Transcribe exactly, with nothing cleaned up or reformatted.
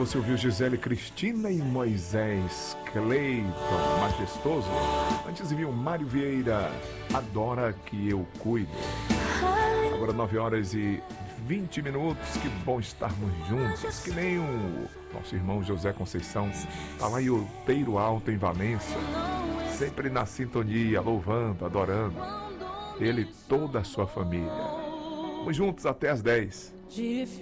você ouviu Gisele Cristina e Moisés Cleiton, majestoso. Antes viu Mário Vieira, Adora que eu cuido. Agora nove horas e vinte minutos, que bom estarmos juntos, que nem o nosso irmão José Conceição, tá lá em Outeiro Alto, em Valência, sempre na sintonia, louvando, adorando, ele e toda a sua família. Vamos juntos até as dez.